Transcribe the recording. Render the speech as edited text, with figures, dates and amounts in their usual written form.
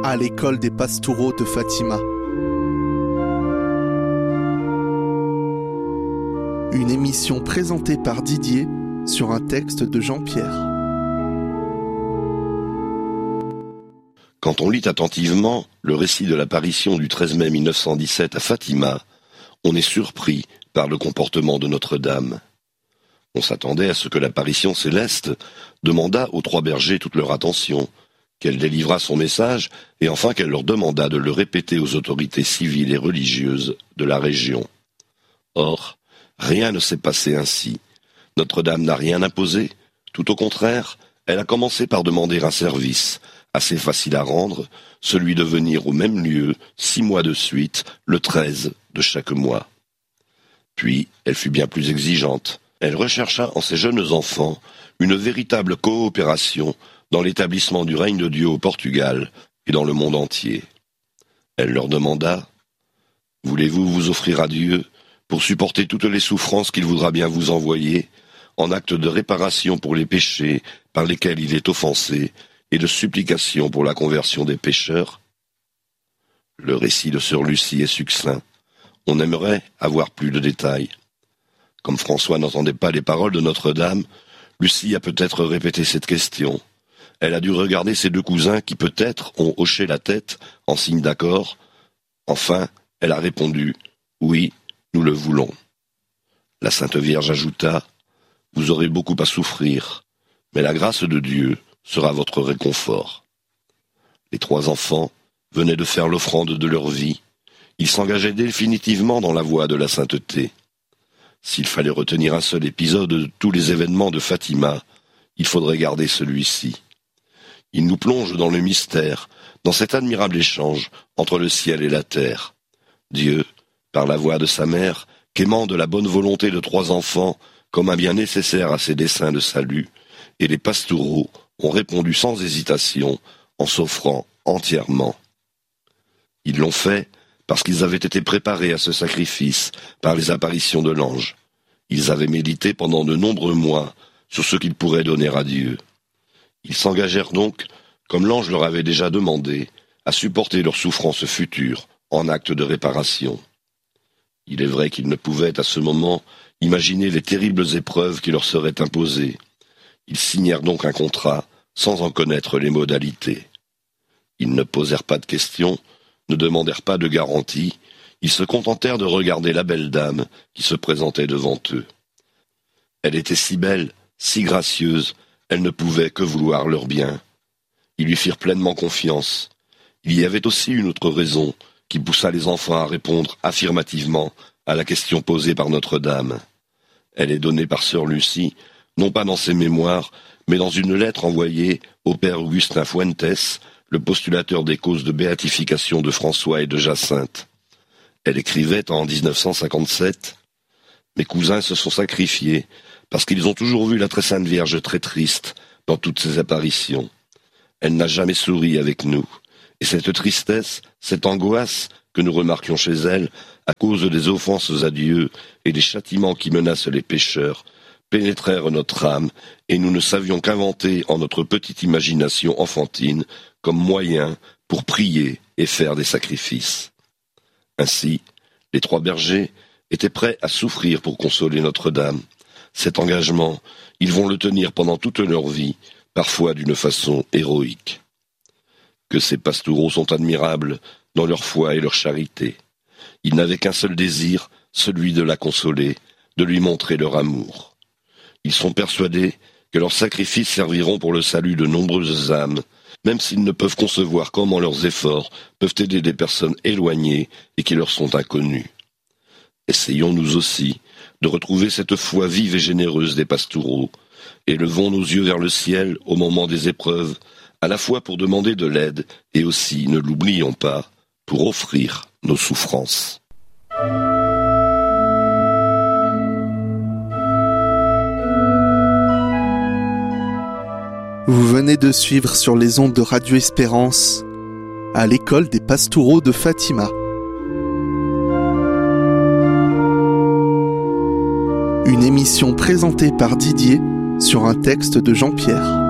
à l'école des Pastoureaux de Fatima. Une émission présentée par Didier sur un texte de Jean-Pierre. Quand on lit attentivement le récit de l'apparition du 13 mai 1917 à Fatima, on est surpris par le comportement de Notre-Dame. On s'attendait à ce que l'apparition céleste demandât aux trois bergers toute leur attention, qu'elle délivrât son message et enfin qu'elle leur demandât de le répéter aux autorités civiles et religieuses de la région. Or, rien ne s'est passé ainsi. Notre-Dame n'a rien imposé. Tout au contraire, elle a commencé par demander un service, assez facile à rendre, celui de venir au même lieu, 6 mois de suite, le 13 de chaque mois. Puis, elle fut bien plus exigeante. Elle rechercha en ses jeunes enfants une véritable coopération dans l'établissement du règne de Dieu au Portugal et dans le monde entier. Elle leur demanda « Voulez-vous vous offrir à Dieu pour supporter toutes les souffrances qu'il voudra bien vous envoyer, en acte de réparation pour les péchés par lesquels il est offensé et de supplication pour la conversion des pécheurs ?» Le récit de sœur Lucie est succinct. On aimerait avoir plus de détails. Comme François n'entendait pas les paroles de Notre-Dame, Lucie a peut-être répété cette question. Elle a dû regarder ses deux cousins qui peut-être ont hoché la tête en signe d'accord. Enfin, elle a répondu « Oui, nous le voulons ». La Sainte Vierge ajouta « Vous aurez beaucoup à souffrir, mais la grâce de Dieu sera votre réconfort ». Les 3 enfants venaient de faire l'offrande de leur vie. Ils s'engageaient définitivement dans la voie de la sainteté. S'il fallait retenir un seul épisode de tous les événements de Fatima, il faudrait garder celui-ci. Il nous plonge dans le mystère, dans cet admirable échange entre le ciel et la terre. Dieu, par la voix de sa mère, qu'aimant de la bonne volonté de 3 enfants comme un bien nécessaire à ses desseins de salut, et les Pastoureaux ont répondu sans hésitation en s'offrant entièrement. Ils l'ont fait parce qu'ils avaient été préparés à ce sacrifice par les apparitions de l'ange. Ils avaient médité pendant de nombreux mois sur ce qu'ils pourraient donner à Dieu. Ils s'engagèrent donc, comme l'ange leur avait déjà demandé, à supporter leurs souffrances futures en acte de réparation. Il est vrai qu'ils ne pouvaient à ce moment imaginer les terribles épreuves qui leur seraient imposées. Ils signèrent donc un contrat sans en connaître les modalités. Ils ne posèrent pas de questions, ne demandèrent pas de garanties, ils se contentèrent de regarder la belle dame qui se présentait devant eux. Elle était si belle, si gracieuse, elle ne pouvait que vouloir leur bien. Ils lui firent pleinement confiance. Il y avait aussi une autre raison qui poussa les enfants à répondre affirmativement à la question posée par Notre-Dame. Elle est donnée par sœur Lucie, non pas dans ses mémoires, mais dans une lettre envoyée au père Augustin Fuentes, le postulateur des causes de béatification de François et de Jacinthe. Elle écrivait en 1957 « Mes cousins se sont sacrifiés parce qu'ils ont toujours vu la très sainte Vierge très triste dans toutes ses apparitions. Elle n'a jamais souri avec nous, et cette tristesse, cette angoisse que nous remarquions chez elle, à cause des offenses à Dieu et des châtiments qui menacent les pécheurs, pénétrèrent notre âme, et nous ne savions qu'inventer en notre petite imagination enfantine comme moyen pour prier et faire des sacrifices. Ainsi, les 3 bergers étaient prêts à souffrir pour consoler Notre-Dame. Cet engagement, ils vont le tenir pendant toute leur vie, parfois d'une façon héroïque. Que ces Pastoureaux sont admirables dans leur foi et leur charité. Ils n'avaient qu'un seul désir, celui de la consoler, de lui montrer leur amour. Ils sont persuadés que leurs sacrifices serviront pour le salut de nombreuses âmes, même s'ils ne peuvent concevoir comment leurs efforts peuvent aider des personnes éloignées et qui leur sont inconnues. Essayons nous aussi de retrouver cette foi vive et généreuse des Pastoureaux, et levons nos yeux vers le ciel au moment des épreuves, à la fois pour demander de l'aide et aussi, ne l'oublions pas, pour offrir nos souffrances. Vous venez de suivre sur les ondes de Radio Espérance à l'école des Pastoureaux de Fatima. Une émission présentée par Didier sur un texte de Jean-Pierre.